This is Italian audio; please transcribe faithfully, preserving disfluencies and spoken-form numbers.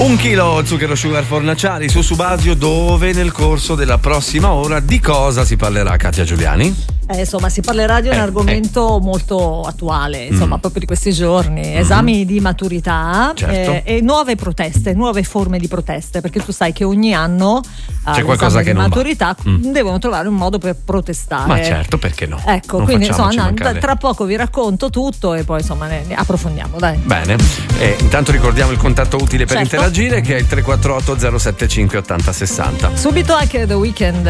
Un chilo zucchero sugar fornaciari su Subasio, dove nel corso della prossima ora di cosa si parlerà, Katia Giuliani? Eh, insomma, si parlerà di un eh, argomento eh. molto attuale, insomma, mm. proprio di questi giorni, mm. esami di maturità, certo. eh, e nuove proteste, nuove forme di proteste, perché tu sai che ogni anno c'è qualcosa che di non maturità va. Mm. devono trovare un modo per protestare. Ma certo, perché no? Ecco, non quindi insomma, no, mancare. tra poco vi racconto tutto e poi insomma ne, ne approfondiamo, dai. Bene, eh, intanto ricordiamo il contatto utile per certo. interagire, che è il tre quattro otto zero sette cinque ottanta sessanta. Subito anche The Weeknd.